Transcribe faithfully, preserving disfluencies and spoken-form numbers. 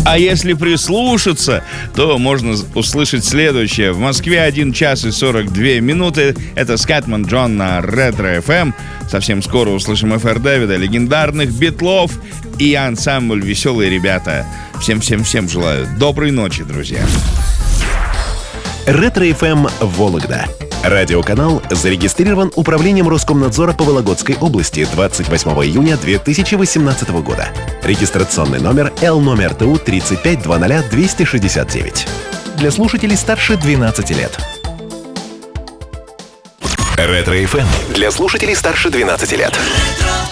А если прислушаться, то можно услышать следующее. В Москве один час и сорок две минуты. Это Скатман Джон на Ретро эф эм. Совсем скоро услышим эф эр Дэвида, легендарных Битлов и ансамбль «Веселые ребята». Всем-всем-всем желаю доброй ночи, друзья. Ретро эф эм Вологда. Радиоканал зарегистрирован Управлением Роскомнадзора по Вологодской области двадцать восьмого июня две тысячи восемнадцатого года. Регистрационный номер Л номер ТУ тридцать пять двадцать двести шестьдесят девять. Для слушателей старше двенадцати лет. Ретро эф эм для слушателей старше двенадцати лет.